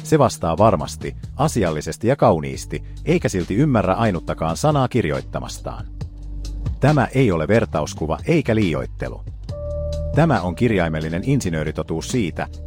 Se vastaa varmasti, asiallisesti ja kauniisti, eikä silti ymmärrä ainuttakaan sanaa kirjoittamastaan. Tämä ei ole vertauskuva eikä liioittelu. Tämä on kirjaimellinen insinööritotuus siitä,